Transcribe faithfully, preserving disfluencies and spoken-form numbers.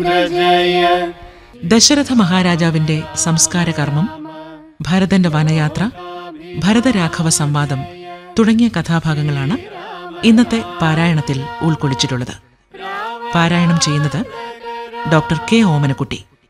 ദശരഥ മഹാരാജാവിന്റെ സംസ്കാര കർമ്മം, ഭരതന്റെ വനയാത്ര, ഭരതരാഘവ സംവാദം തുടങ്ങിയ കഥാഭാഗങ്ങളാണ് ഇന്നത്തെ പാരായണത്തിൽ ഉൾക്കൊള്ളിച്ചിട്ടുള്ളത്. പാരായണം ചെയ്യുന്നത് ഡോക്ടർ കെ ഓമനക്കുട്ടി.